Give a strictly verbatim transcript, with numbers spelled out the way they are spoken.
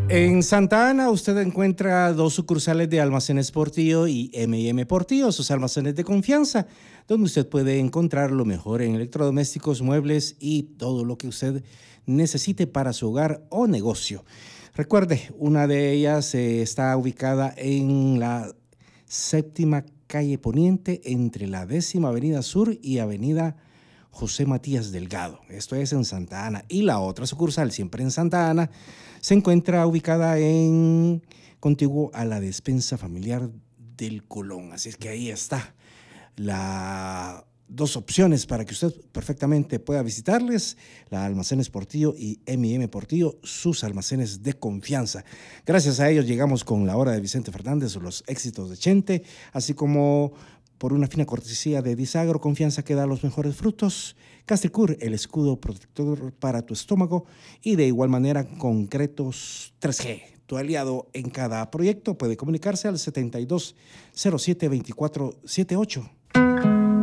En Santa Ana usted encuentra dos sucursales de Almacenes Portillo y eme y eme Portillo, sus almacenes de confianza, donde usted puede encontrar lo mejor en electrodomésticos, muebles y todo lo que usted necesite para su hogar o negocio. Recuerde, una de ellas eh, está ubicada en la séptima calle Poniente, entre la décima Avenida Sur y Avenida José Matías Delgado. Esto es en Santa Ana. Y la otra sucursal, siempre en Santa Ana, se encuentra ubicada en contiguo a la despensa familiar del Colón. Así es que ahí está las dos opciones para que usted perfectamente pueda visitarles, la Almacenes Portillo y eme y eme Portillo, sus almacenes de confianza. Gracias a ellos llegamos con la hora de Vicente Fernández o los éxitos de Chente, así como por una fina cortesía de Disagro, confianza que da los mejores frutos. Castricur, el escudo protector para tu estómago. Y de igual manera, Concretos tres G, tu aliado en cada proyecto. Puede comunicarse al setenta y dos cero siete veinticuatro setenta y ocho.